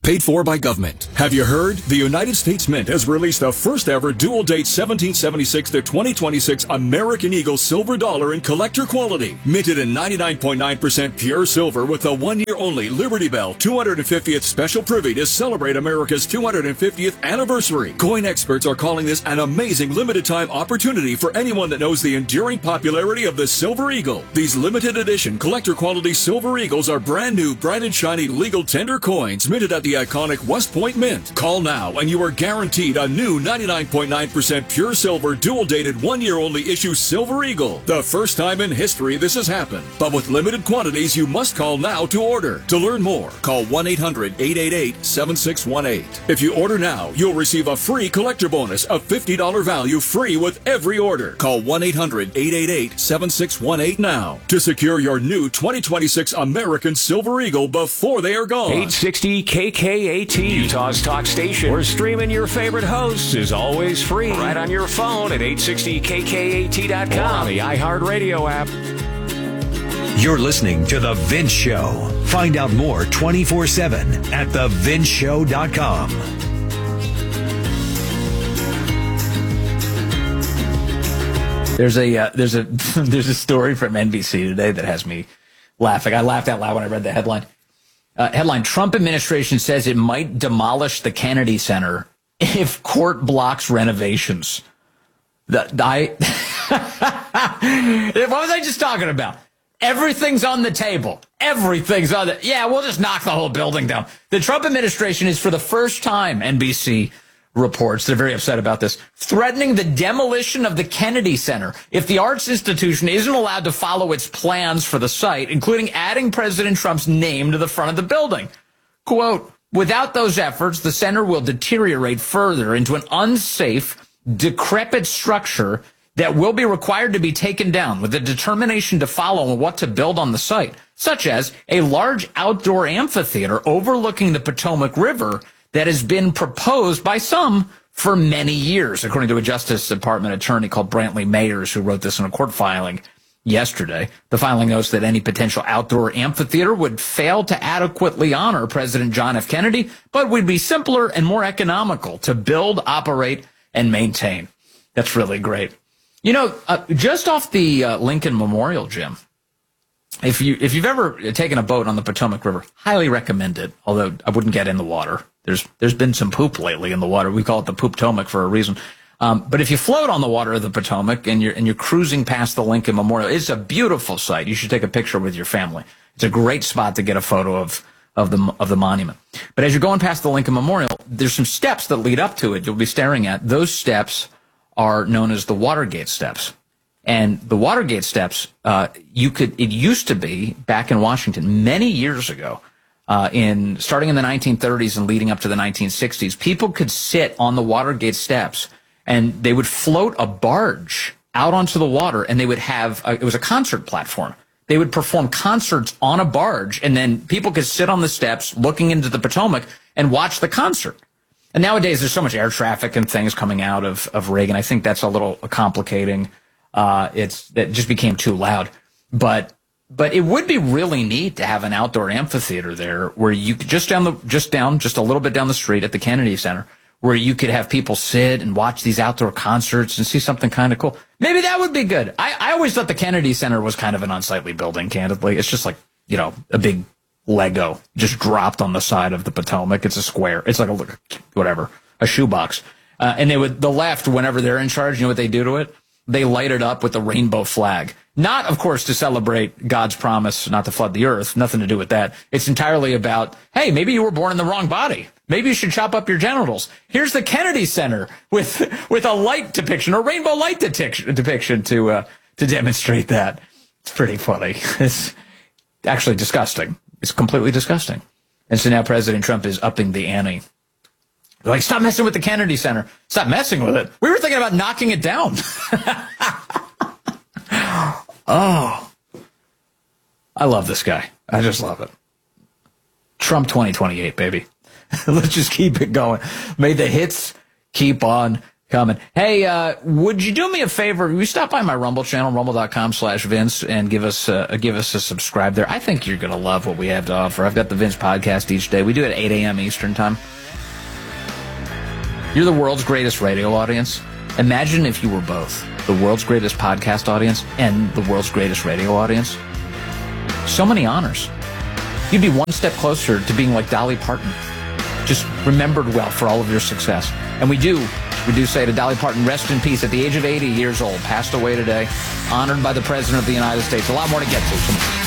Paid for by government. Have you heard? The United States Mint has released the first ever dual date 1776 to 2026 American Eagle silver dollar in collector quality. Minted in 99.9% pure silver with a 1 year only Liberty Bell 250th special privy to celebrate America's 250th anniversary. Coin experts are calling this an amazing limited time opportunity for anyone that knows the enduring popularity of the Silver Eagle. These limited edition collector quality Silver Eagles are brand new, bright and shiny legal tender coins minted at the iconic West Point Mint. Call now and you are guaranteed a new 99.9% pure silver dual dated 1 year only issue Silver Eagle. The first time in history this has happened. But with limited quantities, you must call now to order. To learn more, call 1-800-888-7618. If you order now, you'll receive a free collector bonus of $50 value free with every order. Call 1-800-888-7618 now to secure your new 2026 American Silver Eagle before they are gone. 860 KKAT, Utah's talk station, where streaming your favorite hosts is always free. Right on your phone at 860KKAT.com or on the iHeartRadio app. You're listening to The Vince Show. Find out more 24/7 at TheVinceShow.com. There's a story from NBC today that has me laughing. I laughed out loud when I read the headline. Headline: Trump administration says it might demolish the Kennedy Center if court blocks renovations. What was I just talking about? Everything's on the table. Everything's on the... Yeah, we'll just knock the whole building down. The Trump administration is, for the first time, NBC reports, they're very upset about this, threatening the demolition of the Kennedy Center if the arts institution isn't allowed to follow its plans for the site, including adding President Trump's name to the front of the building. Quote, without those efforts, the center will deteriorate further into an unsafe, decrepit structure that will be required to be taken down with a determination to follow on what to build on the site, such as a large outdoor amphitheater overlooking the Potomac River that has been proposed by some for many years, according to a Justice Department attorney called Brantley Mayers, who wrote this in a court filing yesterday. The filing notes that any potential outdoor amphitheater would fail to adequately honor President John F. Kennedy, but would be simpler and more economical to build, operate, and maintain. That's really great. You know, just off the Lincoln Memorial, Jim, if you've ever taken a boat on the Potomac River, highly recommend it, although I wouldn't get in the water. There's been some poop lately in the water. We call it the Poop-tomac for a reason. But if you float on the water of the Potomac and you're cruising past the Lincoln Memorial, it's a beautiful sight. You should take a picture with your family. It's a great spot to get a photo of the monument. But as you're going past the Lincoln Memorial, there's some steps that lead up to it. You'll be staring at. Those steps are known as the Watergate steps. And the Watergate steps, it used to be back in Washington many years ago, starting in the 1930s and leading up to the 1960s, people could sit on the Watergate steps and they would float a barge out onto the water, and they would have, it was a concert platform. They would perform concerts on a barge, and then people could sit on the steps looking into the Potomac and watch the concert. And nowadays there's so much air traffic and things coming out of Reagan. I think that's a little complicating. That just became too loud. But it would be really neat to have an outdoor amphitheater there where you could just a little bit down the street at the Kennedy Center, where you could have people sit and watch these outdoor concerts and see something kind of cool. Maybe that would be good. I always thought the Kennedy Center was kind of an unsightly building, candidly. It's just like, a big Lego just dropped on the side of the Potomac. It's a square. It's like a shoebox. And the left, whenever they're in charge, you know what they do to it? They light it up with the rainbow flag. Not, of course, to celebrate God's promise not to flood the earth. Nothing to do with that. It's entirely about, hey, maybe you were born in the wrong body. Maybe you should chop up your genitals. Here's the Kennedy Center with a light depiction, a rainbow light depiction to demonstrate that. It's pretty funny. It's actually disgusting. It's completely disgusting. And so now President Trump is upping the ante. They're like, stop messing with the Kennedy Center. Stop messing with it. We were thinking about knocking it down. Oh, I love this guy. I just love it. Trump 2028, baby. Let's just keep it going. May the hits keep on coming. Hey, would you do me a favor? Will you stop by my Rumble channel, rumble.com/Vince, and give us a subscribe there? I think you're going to love what we have to offer. I've got the Vince podcast each day. We do it at 8 a.m. Eastern time. You're the world's greatest radio audience. Imagine if you were both the world's greatest podcast audience and the world's greatest radio audience. So many honors. You'd be one step closer to being like Dolly Parton. Just remembered well for all of your success. And we do say to Dolly Parton, rest in peace at the age of 80 years old, passed away today, honored by the President of the United States. A lot more to get to.